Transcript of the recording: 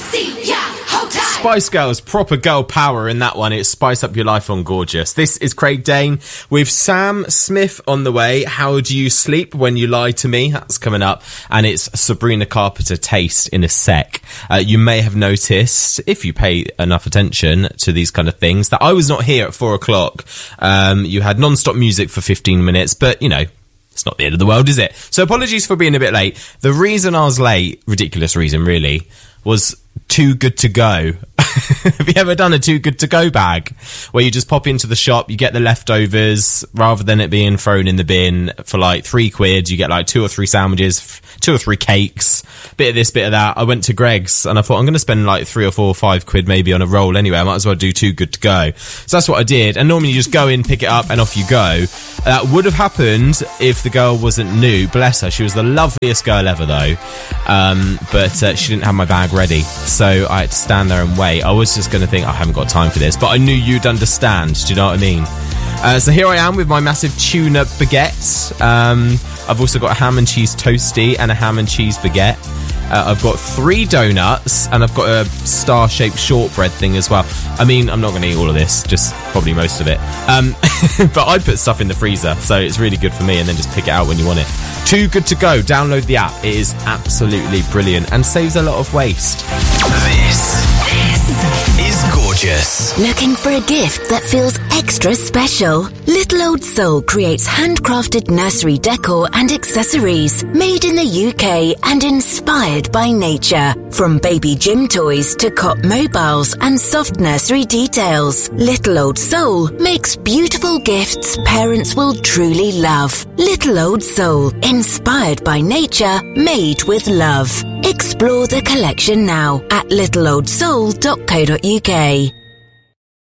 Spice Girls, proper girl power in that one. It's Spice Up Your Life on Gorgeous. This is Craig Dane with Sam Smith on the way. How Do You Sleep When You Lie to Me? That's coming up. And it's Sabrina Carpenter Taste in a sec. You may have noticed, if you pay enough attention to these kind of things, that I was not here at 4 o'clock. You had non-stop music for 15 minutes, but, you know, it's not the end of the world, is it? So apologies for being a bit late. The reason I was late, ridiculous reason really, was Too Good To Go. Have you ever done a Too Good To Go bag where you just pop into the shop, you get the leftovers rather than it being thrown in the bin for like £3? You get like 2 or 3 sandwiches, 2 or 3 cakes, bit of this, bit of that. I went to Greg's and I thought I'm going to spend like 3 or 4 or 5 quid maybe on a roll anyway. I might as well do Too Good To Go. So that's what I did. And normally you just go in, pick it up and off you go. That would have happened if the girl wasn't new. Bless her. She was the loveliest girl ever though. But she didn't have my bag ready. So I had to stand there and wait. I was just going to think, I haven't got time for this, but I knew you'd understand. Do you know what I mean? So here I am with my massive tuna baguette. I've also got a ham and cheese toasty and a ham and cheese baguette. I've got 3 donuts and I've got a star-shaped shortbread thing as well. I mean, I'm not going to eat all of this, just probably most of it. But I put stuff in the freezer, so it's really good for me, and then just pick it out when you want it. Too Good To Go. Download the app. It is absolutely brilliant and saves a lot of waste. This is Gorgeous. Looking for a gift that feels extra special? Little Old Soul creates handcrafted nursery decor and accessories made in the UK and inspired by nature. From baby gym toys to cot mobiles and soft nursery details, Little Old Soul makes beautiful gifts parents will truly love. Little Old Soul, inspired by nature, made with love. Explore the collection now at littleoldsoul.co.uk.